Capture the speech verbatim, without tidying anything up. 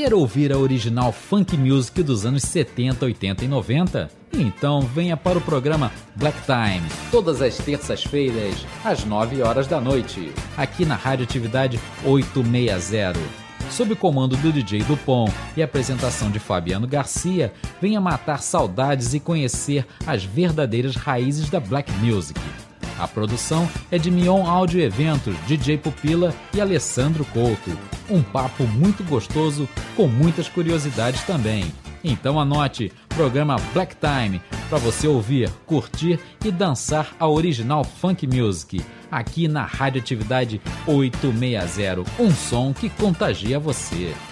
Quer ouvir a original funk music dos anos setenta, oitenta e noventa? Então venha para o programa Black Time, todas as terças-feiras, às nove horas da noite, aqui na Radioatividade oitocentos e sessenta. Sob o comando do D J Dupont e apresentação de Fabiano Garcia, venha matar saudades e conhecer as verdadeiras raízes da Black Music. A produção é de Mion Áudio Eventos, D J Pupila e Alessandro Couto. Um papo muito gostoso, com muitas curiosidades também. Então anote, programa Black Time, para você ouvir, curtir e dançar a original funk music, aqui na Radioatividade oitocentos e sessenta, um som que contagia você.